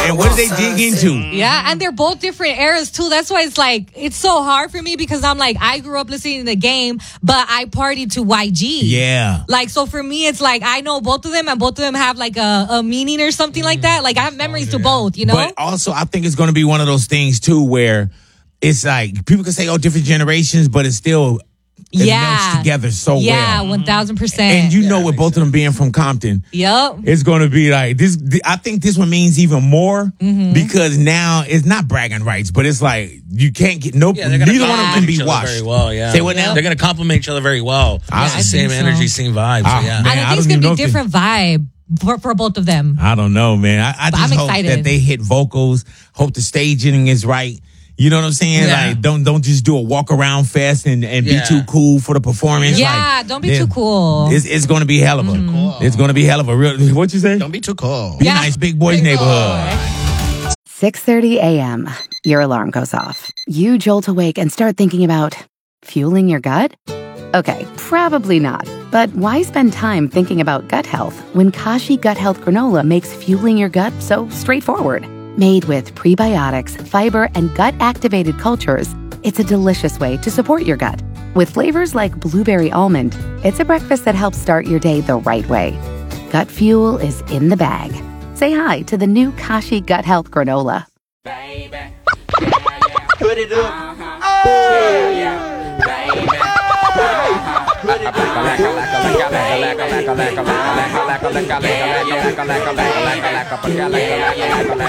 And what did they dig into? Yeah, and they're both different eras too. That's why it's like it's so hard for me because I'm like I grew up listening to the Game, but I partied to YG. Yeah. Like so for me, it's like I know both of them, and both of them have like a meaning or something like that. Like I have memories to both, you know. But also, I think it's going to be one of those things too where it's like people can say, "Oh, different generations," but it's still melts together so well. Yeah, 1,000%. And you know, with both of them being from Compton, yep, it's going to be like this. I think this one means even more because now it's not bragging rights, but it's like you can't get neither one of them can be washed. Very well, yeah. Say what now? They're going to complement each other very well. It's the same energy, same vibe. So yeah, and I think it's going to be a different vibe for both of them. I don't know, man. I just hope that they hit vocals. Hope the staging is right. You know what I'm saying? Yeah. Like, don't just do a walk around fest and be too cool for the performance. Yeah, like, don't be too cool. It's going to be hell of a. It's going to be hell of a real. What you say? Don't be too cool. Be nice, Big Boys Neighborhood. 6:30 a.m. Your alarm goes off. You jolt awake and start thinking about fueling your gut. Okay, probably not. But why spend time thinking about gut health when Kashi Gut Health Granola makes fueling your gut so straightforward? Made with prebiotics, fiber, and gut-activated cultures, it's a delicious way to support your gut. With flavors like blueberry almond, it's a breakfast that helps start your day the right way. Gut fuel is in the bag. Say hi to the new Kashi Gut Health Granola. Baby, put it up. Oh, yeah, baby. Put it up.